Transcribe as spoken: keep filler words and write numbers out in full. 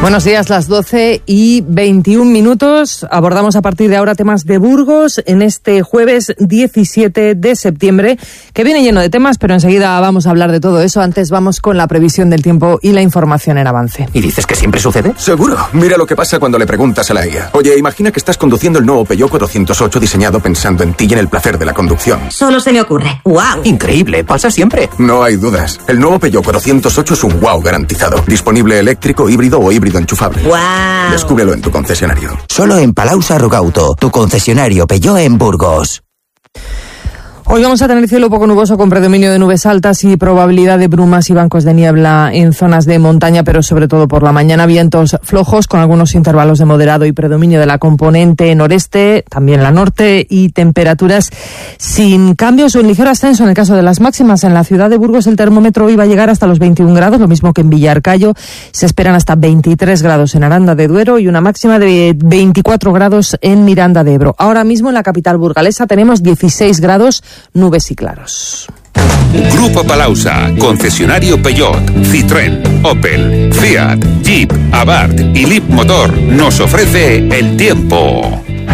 Buenos días, las doce y veintiún minutos. Abordamos a partir de ahora temas de Burgos en este jueves diecisiete de septiembre, que viene lleno de temas, pero enseguida vamos a hablar de todo eso. Antes vamos con la previsión del tiempo y la información en avance. ¿Y dices que siempre sucede? Seguro. Mira lo que pasa cuando le preguntas a la I A. Oye, imagina que estás conduciendo el nuevo Peugeot cuatrocientos ocho diseñado pensando en ti y en el placer de la conducción. Solo se me ocurre. ¡Wow! Increíble, pasa siempre. No hay dudas. El nuevo Peugeot cuatrocientos ocho es un wow garantizado. Disponible eléctrico, híbrido o híbrido enchufable. ¡Wow! Descúbrelo en tu concesionario. Solo en Palau Sarrogauto, tu concesionario Peugeot en Burgos. Hoy vamos a tener cielo poco nuboso con predominio de nubes altas y probabilidad de brumas y bancos de niebla en zonas de montaña, pero sobre todo por la mañana vientos flojos con algunos intervalos de moderado y predominio de la componente noreste, también la norte, y temperaturas sin cambios o en ligero ascenso en el caso de las máximas. En la ciudad de Burgos el termómetro hoy va a llegar hasta los veintiún grados, lo mismo que en Villarcayo. Se esperan hasta veintitrés grados en Aranda de Duero y una máxima de veinticuatro grados en Miranda de Ebro. Ahora mismo en la capital burgalesa tenemos dieciséis grados, nubes y claros. Grupo Palausa, concesionario Peugeot, Citroën, Opel, Fiat, Jeep, Abarth y Leapmotor nos ofrece el tiempo.